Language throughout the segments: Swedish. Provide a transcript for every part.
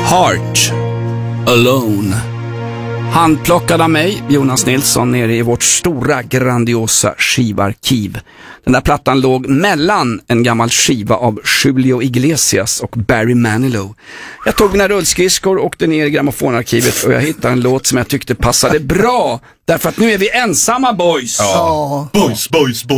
Heart Alone. Handplockad av mig, Jonas Nilsson, nere i vårt stora, grandiosa skivarkiv. Den där plattan låg mellan en gammal skiva av Julio Iglesias och Barry Manilow. Jag tog mina rullskridskor och åkte ner i grammofonarkivet och jag hittade en låt som jag tyckte passade bra. Därför att nu är vi ensamma, boys. Ja. Boys.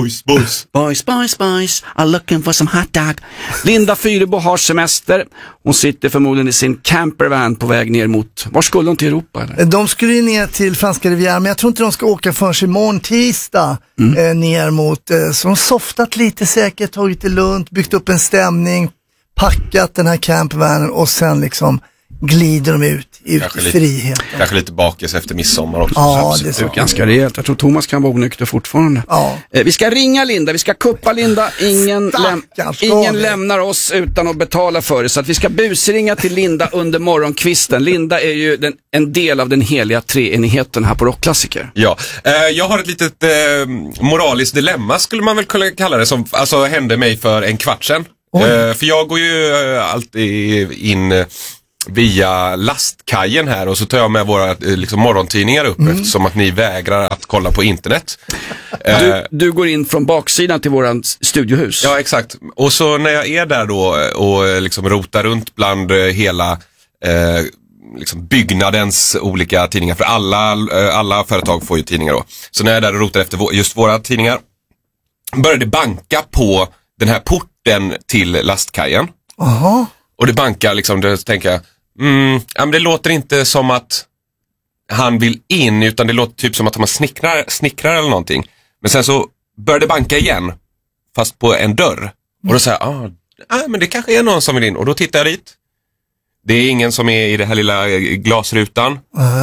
Boys, I'm looking for some hot dog. Linda Fyrebo har semester. Hon sitter förmodligen i sin campervan på väg ner mot... Var skulle hon till Europa? Eller? De skulle ju ner till franska Rivieran, men jag tror inte de ska åka förrän imorgon tisdag ner mot... Så de softat lite säkert, tagit det lugnt, byggt upp en stämning, packat den här campervanen och sen liksom glider de ut i friheten. Kanske lite bakis efter midsommar också. Ja, det är så. Ganska rejält. Jag tror Thomas kan vara onykter fortfarande. Ja. Vi ska ringa Linda, vi ska kuppa Linda. Ingen lämnar oss utan att betala för det. Så att vi ska busringa till Linda under morgonkvisten. Linda är ju en del av den heliga treenigheten här på Rockklassiker. Ja, jag har ett litet moraliskt dilemma skulle man väl kunna kalla det, som alltså hände mig för en kvart sedan. För jag går ju alltid in via lastkajen här och så tar jag med våra liksom, morgontidningar upp eftersom att ni vägrar att kolla på internet. Du går in från baksidan till våran studiohus. Ja, exakt. Och så när jag är där då och liksom rotar runt bland hela liksom byggnadens olika tidningar, för alla företag får ju tidningar då. Så när jag är där och rotar efter just våra tidningar började banka på den här porten till lastkajen. Aha. Och det bankar liksom, då tänker jag, ja, men det låter inte som att han vill in, utan det låter typ som att man snickrar eller någonting. Men sen så börjar det banka igen, fast på en dörr. Och då säger jag, men det kanske är någon som vill in. Och då tittar jag dit. Det är ingen som är i det här lilla glasrutan.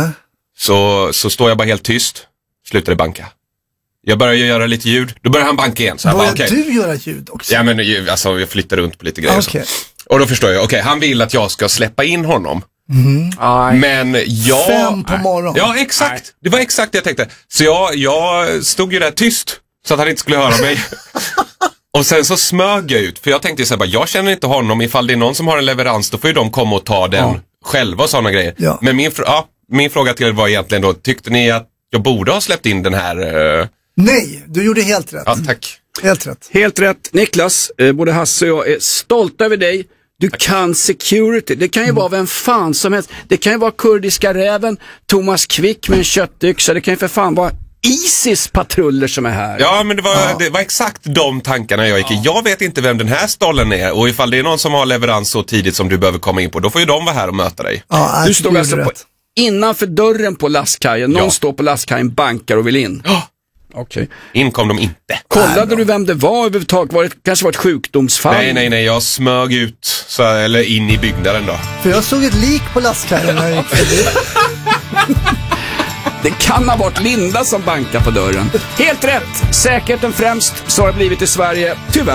Så står jag bara helt tyst. Slutar det banka. Jag börjar göra lite ljud. Då börjar han banka igen. Så börjar okay. Du göra ljud också? Ja, men alltså, jag flyttar runt på lite grejer. Okay. Och då förstår jag, han vill att jag ska släppa in honom. Men jag... 5 på morgonen. Ja, exakt. Det var exakt det jag tänkte. Så jag stod ju där tyst så att han inte skulle höra mig. Och sen så smög jag ut. För jag tänkte så här, jag känner inte honom. Ifall det är någon som har en leverans, då får ju de komma och ta den själva och sådana grejer. Ja. Men min fråga till er var egentligen då, tyckte ni att jag borde ha släppt in den här... Nej, du gjorde helt rätt. Ja, tack. Helt rätt. Niklas, både Hasse och jag är stolta över dig. Du kan security. Det kan ju vara vem fan som helst. Det kan ju vara kurdiska räven, Thomas Quick med en köttyxa. Det kan ju för fan vara ISIS-patruller som är här. Ja, men det var exakt de tankarna jag gick i. Jag vet inte vem den här stollen är. Och ifall det är någon som har leverans så tidigt som du behöver komma in på, då får ju de vara här och möta dig. Ja, du stod alltså innanför dörren på lastkajen. Någon står på lastkajen, bankar och vill in. Okay. Inkom de inte. Kollade du vem det var överhuvudtaget? Kanske var ett sjukdomsfall? Nej, jag smög ut eller in i byggnaden då. För jag såg ett lik på lastkajen när jag gick förbi. Det kan ha varit Linda som bankar på dörren. Helt rätt. Säkerheten främst, så har det blivit i Sverige. Tyvärr.